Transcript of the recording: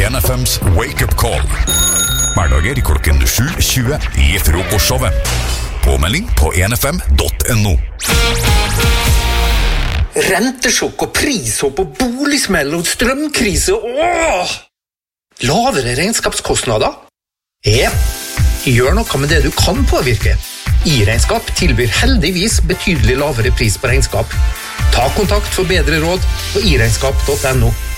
1FMs Wake Up Call. Hverdager klokken 7:20 I frokostshowet. Påmelding på 1fm.no. Rentesjokk og prishopp og boligsmell og strømkrise. Lavere regnskapskostnader? Gjør noe med det du kan påvirke. I-regnskap tilbyr heldigvis betydelig lavere pris på regnskap. Ta kontakt for bedre råd på iregnskap.no.